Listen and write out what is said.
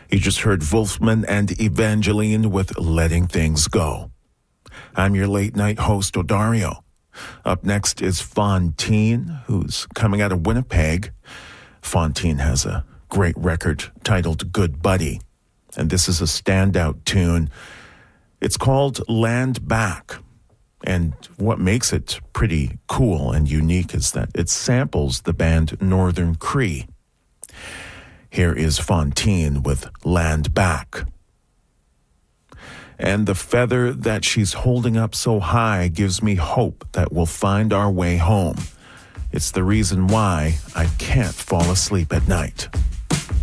You just heard Wolfman and Evangeline with Letting Things Go. I'm your late night host, Odario. Up next is Fontaine, who's coming out of Winnipeg. Fontaine has a great record titled Good Buddy, and this is a standout tune. It's called Land Back, and what makes it pretty cool and unique is that it samples the band Northern Cree. Here is Fontaine with Land Back. And the feather that she's holding up so high gives me hope that we'll find our way home. It's the reason why I can't fall asleep at night.